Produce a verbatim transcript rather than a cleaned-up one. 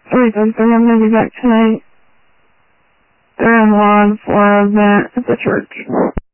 three thirty-three, I'm going to be back tonight. They're in line for an event at the church.